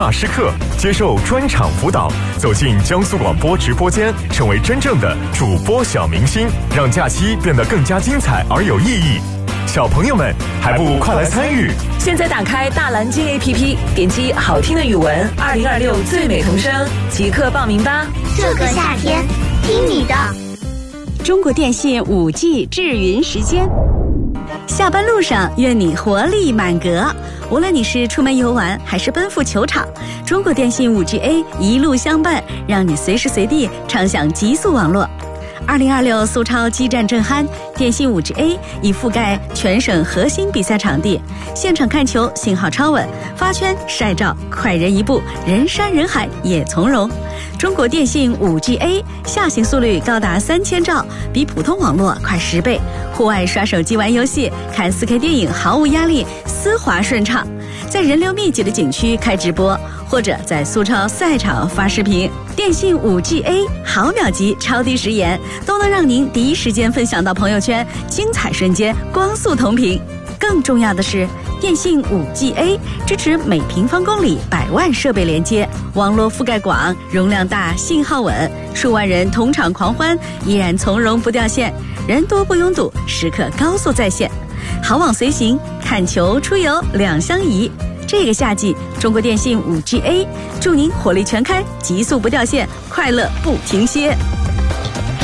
大师课，接受专场辅导，走进江苏广播直播间，成为真正的主播小明星，让假期变得更加精彩而有意义。小朋友们还不快来参与？ 现在打开大蓝鲸 APP， 点击好听的语文2026最美童声，即刻报名吧！ 这个夏天，听你的。 中国电信5G 智云时间。下班路上，愿你活力满格。无论你是出门游玩还是奔赴球场，中国电信5G一路相伴，让你随时随地畅享极速网络。2026苏超激战正酣，电信5G已覆盖全省核心比赛场地，现场看球信号超稳，发圈晒照快人一步，人山人海也从容。中国电信5G下行速率高达3000兆，比普通网络快10倍。户外刷手机玩游戏，看4K 电影毫无压力，丝滑顺畅。在人流密集的景区开直播，或者在苏超赛场发视频，电信5G毫秒级超低时延，都能让您第一时间分享到朋友圈，精彩瞬间光速同屏。更重要的是，电信5G支持每平方公里100万设备连接，网络覆盖广，容量大，信号稳，数万人同场狂欢，依然从容不掉线，人多不拥堵，时刻高速在线，好网随行，看球出游两相宜。这个夏季，中国电信5G祝您火力全开，极速不掉线，快乐不停歇。